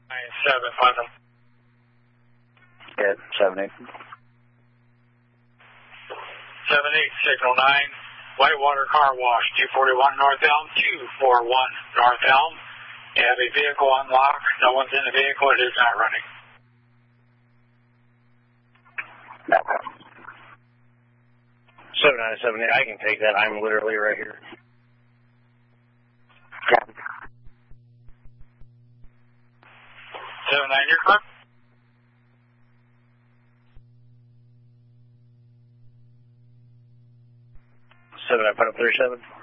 7, Putnam. Yeah, 7-8. 7-8, signal 9. Whitewater Car Wash, 241 North Elm, 241 North Elm. You have a vehicle unlocked. No one's in the vehicle. It is not running. No. 7978, I can take that. I'm literally right here. Yeah. 79, you're correct. 7, I put up 37.